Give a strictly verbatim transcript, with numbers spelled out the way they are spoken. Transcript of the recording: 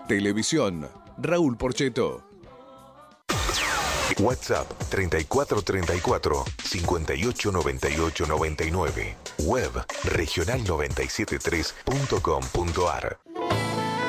Televisión, Raúl Porchetto. WhatsApp treinta y cuatro treinta y cuatro, cincuenta y ocho noventa y ocho noventa y nueve. Web regional noventa y siete punto tres punto com punto ar.